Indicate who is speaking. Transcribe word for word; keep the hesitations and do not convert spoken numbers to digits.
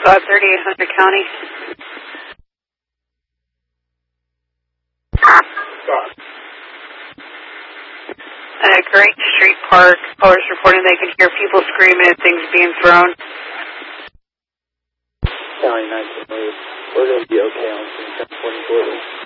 Speaker 1: Squad thirty-eight hundred County. At Great Street Park, callers reporting they can hear people screaming and things being thrown.
Speaker 2: County nineteen, we're going to be okay on ten forty-four.